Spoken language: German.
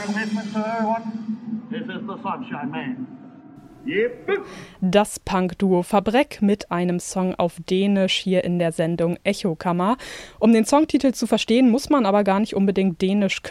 Christmas to everyone. This is the Sunshine Man. Yep. Das Punk-Duo Fabreck mit einem Song auf Dänisch hier in der Sendung Echokammer. Um den Songtitel zu verstehen, muss man aber gar nicht unbedingt Dänisch können.